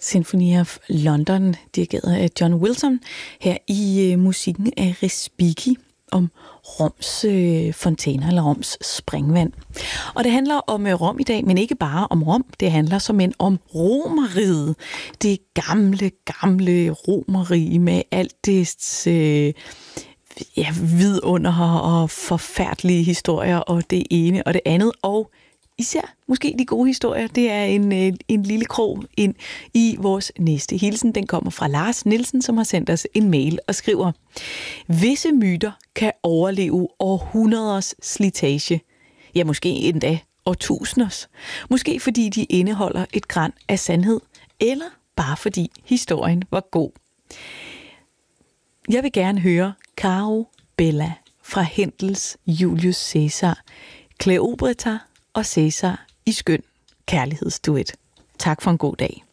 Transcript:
Symphony of London, dirigeret af John Wilson, her i musikken af Respighi om Roms fontæner eller Roms springvand. Og det handler om Rom i dag, men ikke bare om Rom. Det handler såmænd om Romeriet. Det gamle Romerige med alt dets vidunder og forfærdelige historier og det ene og det andet. Og især måske de gode historier, det er en lille krog ind i vores næste hilsen. Den kommer fra Lars Nielsen, som har sendt os en mail og skriver: Visse myter kan overleve århundreders slitage. Ja, måske endda årtusinders. Måske fordi de indeholder et gran af sandhed, eller bare fordi historien var god. Jeg vil gerne høre Caro Bella fra Händels Julius Caesar, Kleopatra og Caesar i skøn kærlighedsduet. Tak for en god dag.